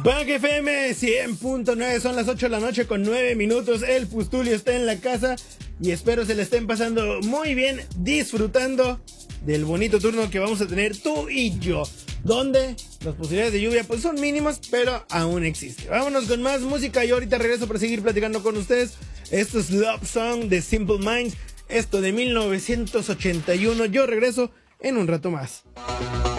Bang FM 100.9, son las 8 de la noche con 9 minutos. El Pustulio está en la casa y espero se le estén pasando muy bien, disfrutando del bonito turno que vamos a tener tú y yo, donde las posibilidades de lluvia pues son mínimas, pero aún existe. Vámonos con más música y ahorita regreso para seguir platicando con ustedes. Esto es Love Song de Simple Minds, esto de 1981. Yo regreso en un rato más.